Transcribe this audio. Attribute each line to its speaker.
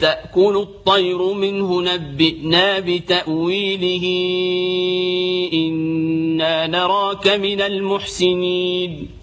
Speaker 1: تأكل الطير منه نبئنا بتأويله إنا نراك من المحسنين